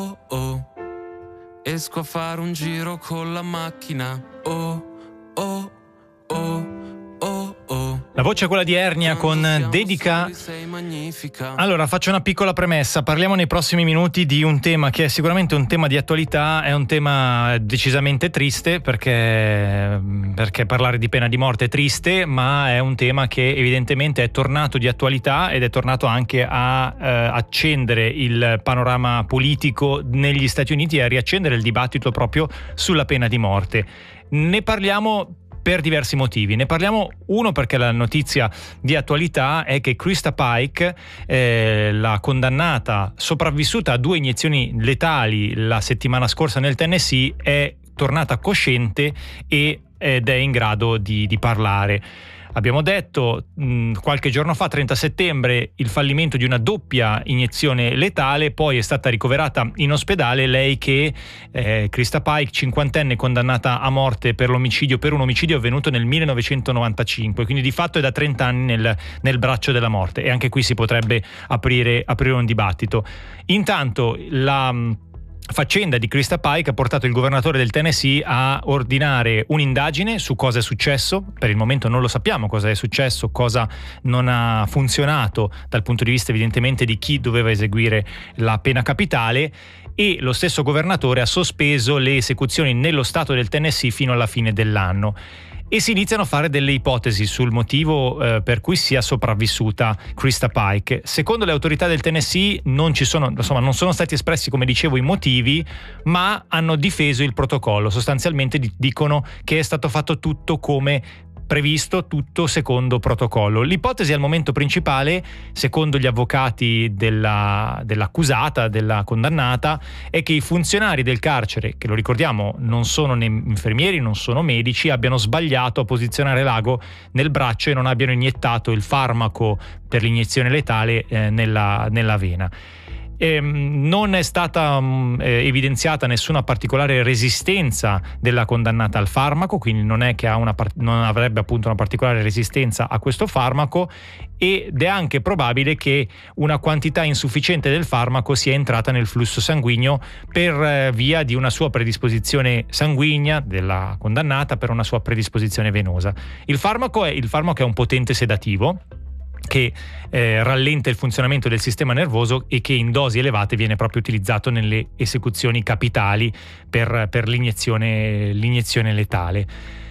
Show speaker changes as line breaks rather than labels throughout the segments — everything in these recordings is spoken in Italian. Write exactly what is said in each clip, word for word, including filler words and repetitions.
Oh oh, esco a fare un giro con la macchina. Oh oh oh oh oh.
La voce è quella di Ernia con Dedica. Allora, faccio una piccola premessa. Parliamo nei prossimi minuti di un tema che è sicuramente un tema di attualità, è un tema decisamente triste perché, perché parlare di pena di morte è triste, ma è un tema che evidentemente è tornato di attualità ed è tornato anche a eh, accendere il panorama politico negli Stati Uniti e a riaccendere il dibattito proprio sulla pena di morte. Ne parliamo per diversi motivi. Ne parliamo, uno, perché la notizia di attualità è che Krista Pike, eh, la condannata sopravvissuta a due iniezioni letali la settimana scorsa nel Tennessee, è tornata cosciente e, ed è in grado di, di parlare. Abbiamo detto mh, qualche giorno fa, trenta settembre, il fallimento di una doppia iniezione letale, poi è stata ricoverata in ospedale lei che, eh, Krista Pike, cinquantenne, condannata a morte per l'omicidio, per un omicidio avvenuto nel millenovecentonovantacinque, quindi di fatto è da trenta anni nel, nel braccio della morte, e anche qui si potrebbe aprire, aprire un dibattito. Intanto la faccenda di Krista Pike ha portato il governatore del Tennessee a ordinare un'indagine su cosa è successo. Per il momento non lo sappiamo cosa è successo, cosa non ha funzionato dal punto di vista evidentemente di chi doveva eseguire la pena capitale, e lo stesso governatore ha sospeso le esecuzioni nello stato del Tennessee fino alla fine dell'anno. E si iniziano a fare delle ipotesi sul motivo eh, per cui sia sopravvissuta Krista Pike. Secondo le autorità del Tennessee non ci sono, insomma, non sono stati espressi, come dicevo, i motivi, ma hanno difeso il protocollo. Sostanzialmente dicono che è stato fatto tutto come previsto, tutto secondo protocollo. L'ipotesi al momento principale, secondo gli avvocati della, dell'accusata, della condannata, è che i funzionari del carcere, che lo ricordiamo non sono né infermieri, non sono medici, abbiano sbagliato a posizionare l'ago nel braccio e non abbiano iniettato il farmaco per l'iniezione letale eh, nella, nella vena. Eh, non è stata mh, eh, evidenziata nessuna particolare resistenza della condannata al farmaco, quindi non è che ha una part- non avrebbe appunto una particolare resistenza a questo farmaco, ed è anche probabile che una quantità insufficiente del farmaco sia entrata nel flusso sanguigno per eh, via di una sua predisposizione sanguigna della condannata, per una sua predisposizione venosa. Il farmaco è, il farmaco è un potente sedativo che eh, rallenta il funzionamento del sistema nervoso e che in dosi elevate viene proprio utilizzato nelle esecuzioni capitali per, per l'iniezione, l'iniezione letale.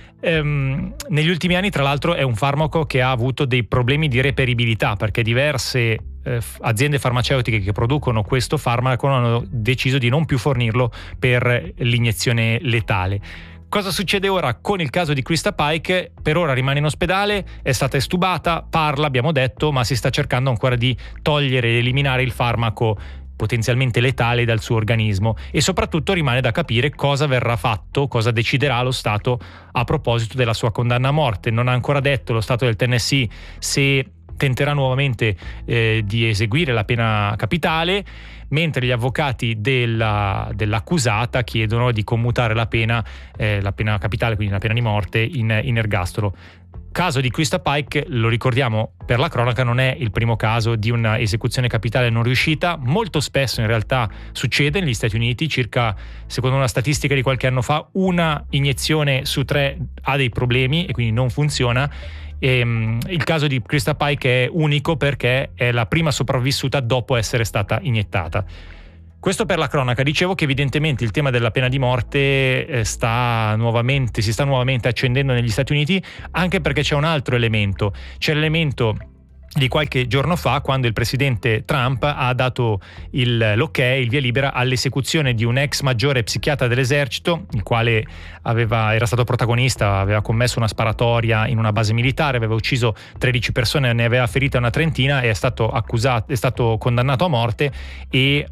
Ehm, negli ultimi anni, tra l'altro, è un farmaco che ha avuto dei problemi di reperibilità, perché diverse eh, aziende farmaceutiche che producono questo farmaco hanno deciso di non più fornirlo per l'iniezione letale. Cosa succede ora con il caso di Krista Pike? Per ora rimane in ospedale, è stata estubata, parla, abbiamo detto, ma si sta cercando ancora di togliere ed eliminare il farmaco potenzialmente letale dal suo organismo, e soprattutto rimane da capire cosa verrà fatto, cosa deciderà lo Stato a proposito della sua condanna a morte. Non ha ancora detto lo Stato del Tennessee se tenterà nuovamente eh, di eseguire la pena capitale, mentre gli avvocati della, dell'accusata chiedono di commutare la pena, eh, la pena capitale, quindi la pena di morte, in, in ergastolo. Caso di Krista Pike, lo ricordiamo per la cronaca, non è il primo caso di una esecuzione capitale non riuscita. Molto spesso in realtà succede negli Stati Uniti, circa, secondo una statistica di qualche anno fa, una iniezione su tre ha dei problemi e quindi non funziona. E, um, il caso di Krista Pike è unico perché è la prima sopravvissuta dopo essere stata iniettata. Questo per la cronaca. Dicevo che evidentemente il tema della pena di morte eh, sta nuovamente, si sta nuovamente accendendo negli Stati Uniti, anche perché c'è un altro elemento. C'è l'elemento di qualche giorno fa, quando il presidente Trump ha dato il, l'ok, il via libera all'esecuzione di un ex maggiore psichiatra dell'esercito, il quale aveva, era stato protagonista, aveva commesso una sparatoria in una base militare, aveva ucciso tredici persone, ne aveva ferite una trentina, e è stato accusato, è stato condannato a morte, e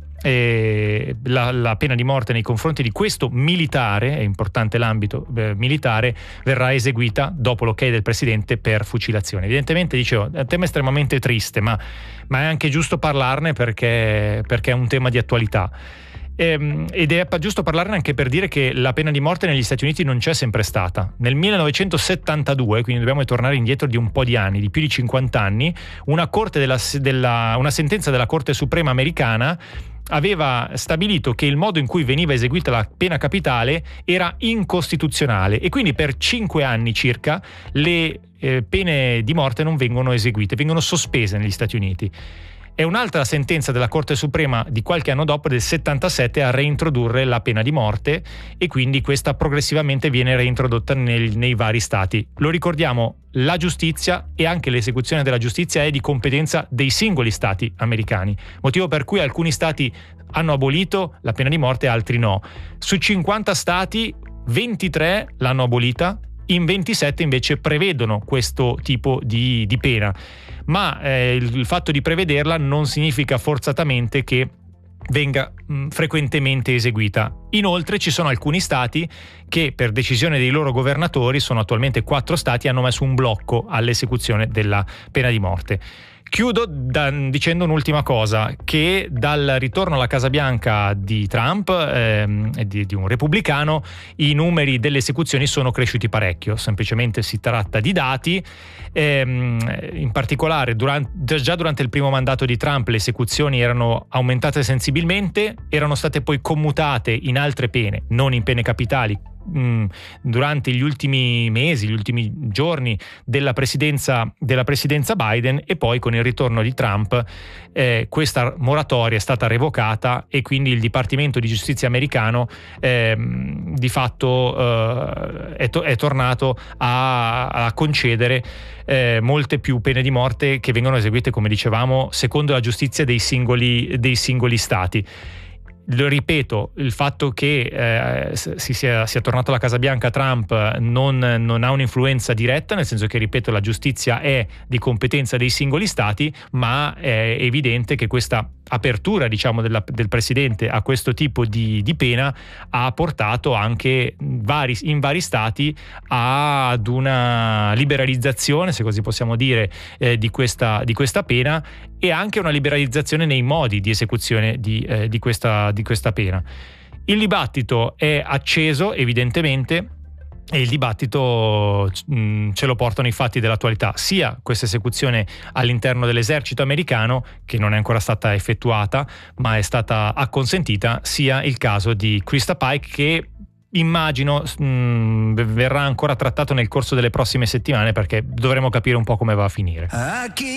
E la, la pena di morte nei confronti di questo militare, è importante l'ambito eh, militare, verrà eseguita dopo l'ok del presidente per fucilazione. Evidentemente, dicevo, è un tema estremamente triste, ma, ma è anche giusto parlarne perché, perché è un tema di attualità. Ehm, ed è giusto parlarne anche per dire che la pena di morte negli Stati Uniti non c'è sempre stata. Nel millenovecentosettantadue, quindi dobbiamo tornare indietro di un po' di anni, di più di cinquanta anni, una, corte della, della, una sentenza della Corte Suprema americana aveva stabilito che il modo in cui veniva eseguita la pena capitale era incostituzionale e quindi per cinque anni circa le eh, pene di morte non vengono eseguite, vengono sospese negli Stati Uniti. È un'altra sentenza della Corte Suprema di qualche anno dopo, del settantasette, a reintrodurre la pena di morte e quindi questa progressivamente viene reintrodotta nei, nei vari stati. Lo ricordiamo, la giustizia e anche l'esecuzione della giustizia è di competenza dei singoli stati americani, motivo per cui alcuni stati hanno abolito la pena di morte e altri no. Su cinquanta stati, ventitré l'hanno abolita, in ventisette invece prevedono questo tipo di, di pena. Ma eh, il, il fatto di prevederla non significa forzatamente che venga mh, frequentemente eseguita. Inoltre ci sono alcuni stati che per decisione dei loro governatori, sono attualmente quattro stati, hanno messo un blocco all'esecuzione della pena di morte. Chiudo da, dicendo un'ultima cosa, che dal ritorno alla Casa Bianca di Trump, ehm, di, di un repubblicano, i numeri delle esecuzioni sono cresciuti parecchio. Semplicemente si tratta di dati, ehm, in particolare durante, già durante il primo mandato di Trump le esecuzioni erano aumentate sensibilmente, erano state poi commutate in altre pene, non in pene capitali, durante gli ultimi mesi, gli ultimi giorni della presidenza della presidenza Biden, e poi con il ritorno di Trump eh, questa moratoria è stata revocata e quindi il Dipartimento di Giustizia americano eh, di fatto eh, è, to- è tornato a, a concedere eh, molte più pene di morte che vengono eseguite, come dicevamo, secondo la giustizia dei singoli, dei singoli stati. Lo ripeto, il fatto che eh, si sia, sia tornato alla Casa Bianca Trump non, non ha un'influenza diretta, nel senso che, ripeto, la giustizia è di competenza dei singoli stati, ma è evidente che questa apertura, diciamo, della, del presidente a questo tipo di, di pena ha portato anche vari, in vari stati ad una liberalizzazione, se così possiamo dire, eh, di, questa, di questa pena, e anche una liberalizzazione nei modi di esecuzione di, eh, di, questa, di questa pena. Il dibattito è acceso, evidentemente, e il dibattito mh, ce lo portano i fatti dell'attualità, sia questa esecuzione all'interno dell'esercito americano, che non è ancora stata effettuata ma è stata acconsentita, sia il caso di Krista Pike, che immagino mh, verrà ancora trattato nel corso delle prossime settimane, perché dovremo capire un po' come va a finire.